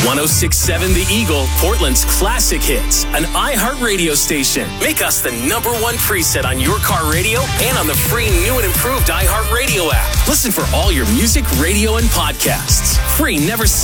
106.7 The Eagle, Portland's classic hits, an iHeartRadio station. Make us the #1 preset on your car radio and on the free new and improved iHeartRadio app. Listen for all your music, radio, and podcasts. Free, never